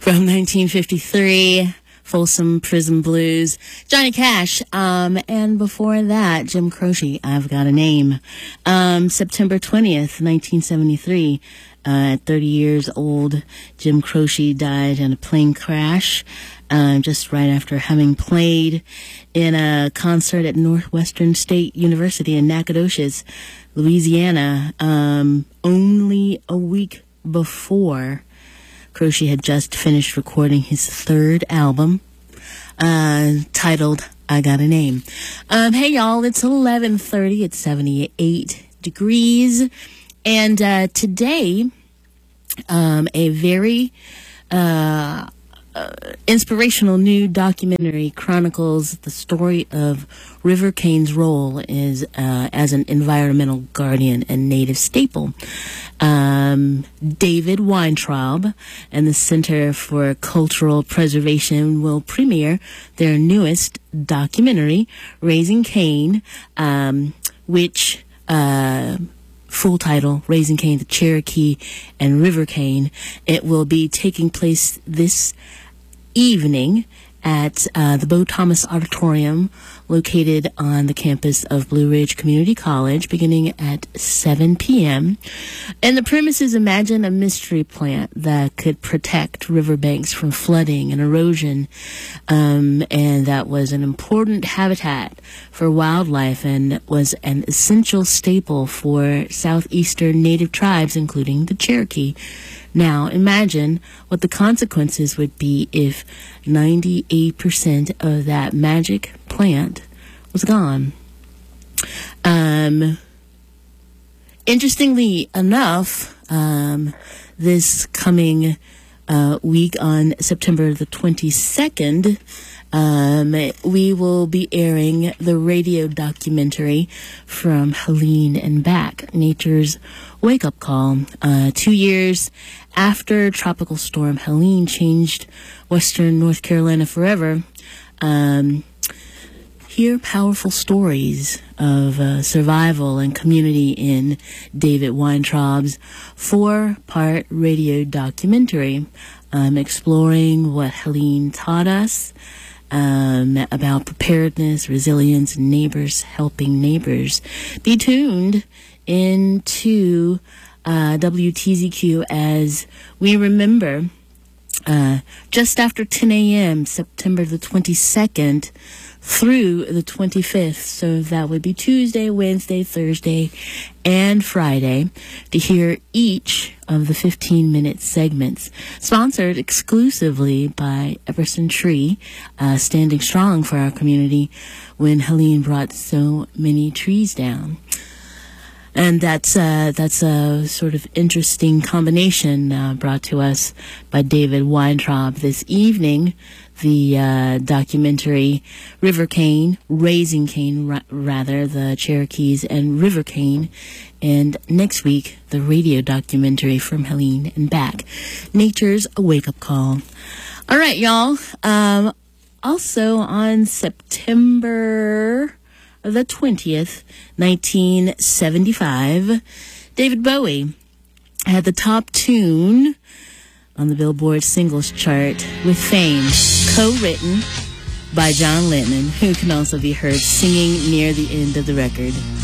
from 1953, Folsom Prison Blues, Johnny Cash, and before that, Jim Croce, I've Got a Name. September 20th, 1973, at 30 years old, Jim Croce died in a plane crash, just right after having played in a concert at Northwestern State University in Nacogdoches, Louisiana, only a week before. Croce had just finished recording his third album, titled I Got a Name. Hey y'all, it's 11:30, it's 78 degrees, and today, a very inspirational new documentary chronicles the story of River Cane's role as an environmental guardian and native staple. David Weintraub and the Center for Cultural Preservation will premiere their newest documentary, Raising Cane, which full title, Raising Cane, the Cherokee and River Cane. It will be taking place this evening at the Bo Thomas Auditorium, located on the campus of Blue Ridge Community College, beginning at 7 p.m. And the premise is, imagine a mystery plant that could protect riverbanks from flooding and erosion, and that was an important habitat for wildlife and was an essential staple for southeastern native tribes, including the Cherokee. Now, imagine what the consequences would be if 98% of that magic plant was gone. Interestingly enough, this coming week on September the 22nd, we will be airing the radio documentary From Helene and Back, Nature's Wake-Up Call. 2 years after Tropical Storm Helene changed western North Carolina forever, hear powerful stories of survival and community in David Weintraub's 4-part radio documentary, exploring what Helene taught us about preparedness, resilience, and neighbors helping neighbors. Be tuned into WTZQ as we remember just after 10 a.m. September the 22nd through the 25th. So that would be Tuesday, Wednesday, Thursday, and Friday, to hear each of the 15-minute segments, sponsored exclusively by Everson Tree, standing strong for our community when Helene brought so many trees down. And that's a sort of interesting combination brought to us by David Weintraub this evening. The documentary River Cane, Raising Cane, rather, the Cherokees and River Cane. And next week, the radio documentary From Helene and Back, Nature's a Wake-Up Call. All right, y'all. Also on September the 20th, 1975, David Bowie had the top tune on the Billboard singles chart with Fame, co-written by John Lennon, who can also be heard singing near the end of the record.